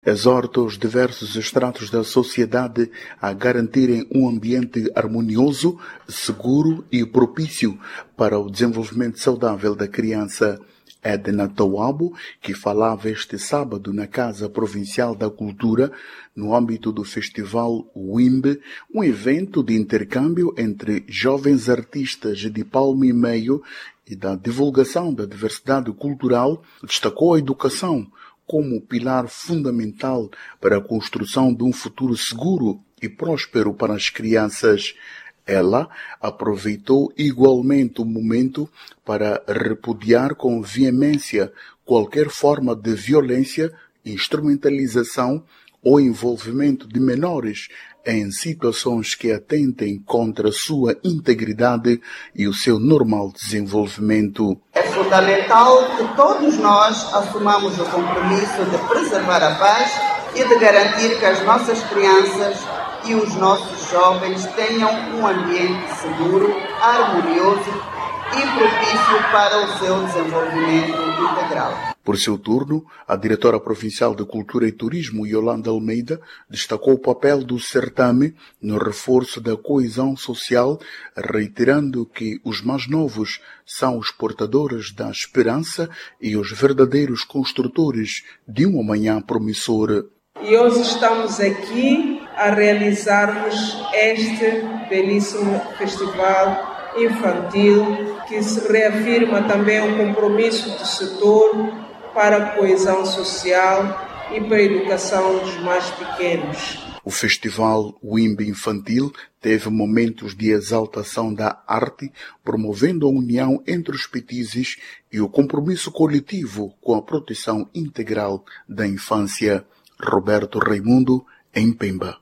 exorta os diversos estratos da sociedade a garantirem um ambiente harmonioso, seguro e propício para o desenvolvimento saudável da criança. Edna Tawabo, que falava este sábado na Casa Provincial da Cultura, no âmbito do Festival WIMB, um evento de intercâmbio entre jovens artistas de Palma e Meio e da divulgação da diversidade cultural, destacou a educação como pilar fundamental para a construção de um futuro seguro e próspero para as crianças. Ela aproveitou igualmente o momento para repudiar com veemência qualquer forma de violência, instrumentalização ou envolvimento de menores em situações que atentem contra a sua integridade e o seu normal desenvolvimento. É fundamental que todos nós assumamos o compromisso de preservar a paz e de garantir que as nossas crianças e os nossos jovens tenham um ambiente seguro, harmonioso e propício para o seu desenvolvimento integral. Por seu turno, a diretora provincial de Cultura e Turismo, Yolanda Almeida, destacou o papel do certame no reforço da coesão social, reiterando que os mais novos são os portadores da esperança e os verdadeiros construtores de um amanhã promissor. E hoje estamos aqui a realizarmos este belíssimo festival infantil que se reafirma também o compromisso do setor para a coesão social e para a educação dos mais pequenos. O Festival WIMB Infantil teve momentos de exaltação da arte, promovendo a união entre os petizes e o compromisso coletivo com a proteção integral da infância. Roberto Raimundo, em Pemba.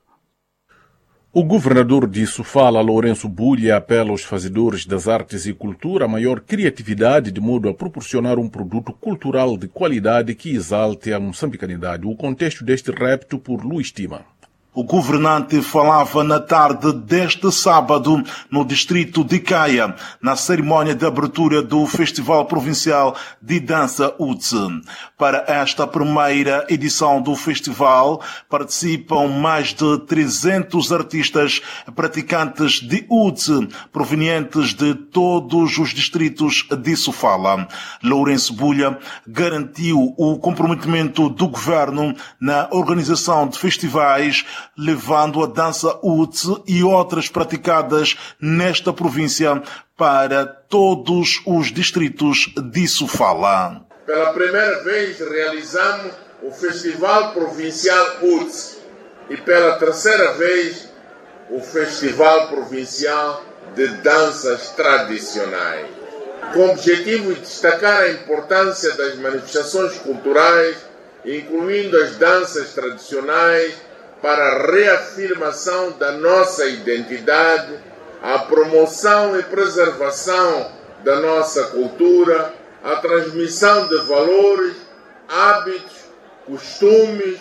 O governador de Sofala, Lourenço Bulha, apela aos fazedores das artes e cultura a maior criatividade de modo a proporcionar um produto cultural de qualidade que exalte a moçambicanidade. O contexto deste repto por Luís Tima. O governante falava na tarde deste sábado no distrito de Caia, na cerimónia de abertura do Festival Provincial de Dança UTSE. Para esta primeira edição do festival participam mais de 300 artistas praticantes de UTSE, provenientes de todos os distritos de Sofala. Lourenço Bulha garantiu o comprometimento do governo na organização de festivais, levando a dança UTSE e outras praticadas nesta província para todos os distritos de Sofala. Pela primeira vez realizamos o Festival Provincial UTSE e pela terceira vez o Festival Provincial de Danças Tradicionais, com o objetivo de destacar a importância das manifestações culturais, incluindo as danças tradicionais, para a reafirmação da nossa identidade, a promoção e preservação da nossa cultura, a transmissão de valores, hábitos, costumes,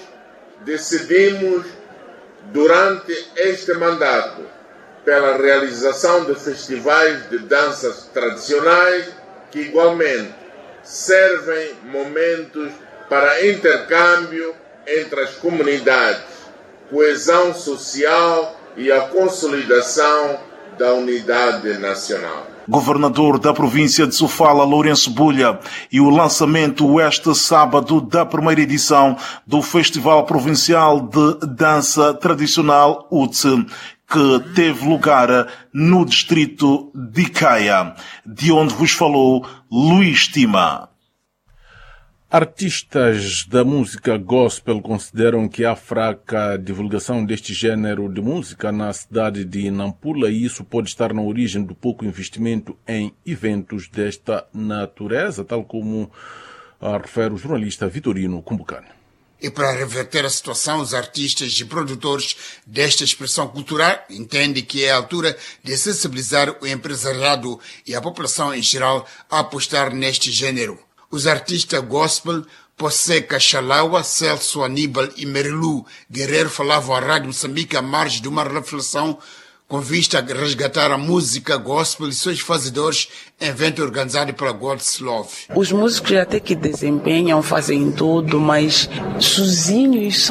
decidimos durante este mandato, pela realização de festivais de danças tradicionais que igualmente servem momentos para intercâmbio entre as comunidades, coesão social e a consolidação da unidade nacional. Governador da província de Sofala, Lourenço Bulha, e o lançamento este sábado da primeira edição do Festival Provincial de Dança Tradicional UTSE, que teve lugar no distrito de Caia, de onde vos falou Luís Tima. Artistas da música gospel consideram que há fraca divulgação deste género de música na cidade de Nampula e isso pode estar na origem do pouco investimento em eventos desta natureza, tal como refere o jornalista Vitorino Kumbucane. E para reverter a situação, os artistas e produtores desta expressão cultural entendem que é a altura de sensibilizar o empresariado e a população em geral a apostar neste gênero. Os artistas gospel, Poseca Xalaua, Celso Aníbal e Merilu Guerreiro falavam à Rádio Moçambique à margem de uma reflexão com vista a resgatar a música gospel e seus fazedores em evento organizado pela God's Love. Os músicos até que desempenham, fazem tudo, mas sozinhos